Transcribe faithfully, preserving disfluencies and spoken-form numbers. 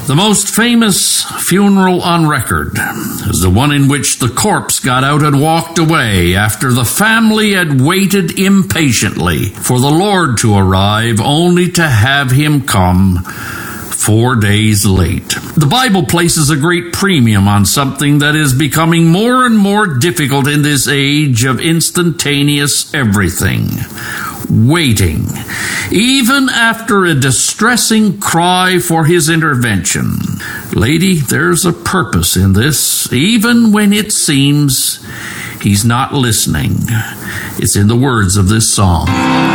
The most famous funeral on record is the one in which the corpse got out and walked away after the family had waited impatiently for the Lord to arrive, only to have him come four days late. The Bible places a great premium on something that is becoming more and more difficult in this age of instantaneous everything: waiting, even after a distressing cry for his intervention. Lady, there's a purpose in this, even when it seems he's not listening. It's in the words of this song.